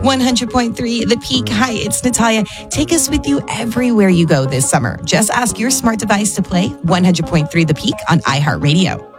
100.3 The Peak. Hi, it's Natalia. Take us with you everywhere you go this summer. Just ask your smart device to play 100.3 The Peak on iHeartRadio.